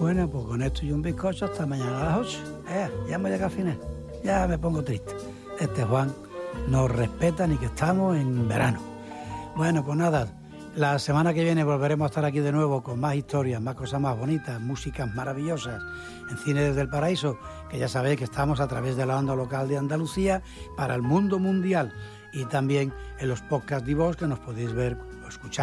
Bueno, pues con esto y un bizcocho hasta mañana a las 8. Ya hemos llegado al final. Ya me pongo triste. Este Juan no respeta ni que estamos en verano. Bueno, pues nada, la semana que viene volveremos a estar aquí de nuevo con más historias, más cosas más bonitas, músicas maravillosas en Cine desde el Paraíso, que ya sabéis que estamos a través de la onda local de Andalucía para el mundo mundial y también en los podcasts de iVoox que nos podéis ver o escuchar